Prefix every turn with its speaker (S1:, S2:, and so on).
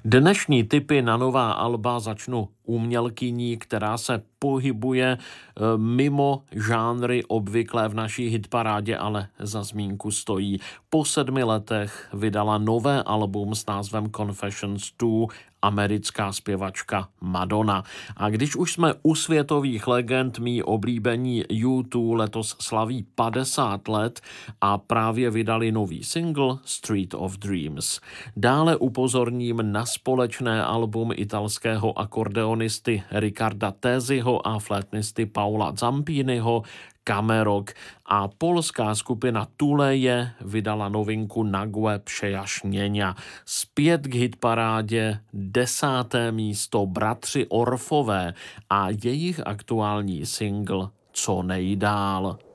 S1: Dnešní tipy na nová alba začnu umělkyní, která se pohybuje mimo žánry obvyklé v naší hitparádě, ale za zmínku stojí. Po 7 letech vydala nové album s názvem Confessions 2, americká zpěvačka Madonna. A když už jsme u světových legend, mý oblíbení U2 letos slaví 50 let a právě vydali nový single Street of Dreams. Dále upozorním na společné album italského akordeonisty Riccarda Téziho a flétnisty Paula Zampiniho Kamerok, a polská skupina Tuleje vydala novinku Nagłe Przejaśnienia. Zpět k hitparádě 10. místo Bratři Orfové a jejich aktuální single Co nejdál.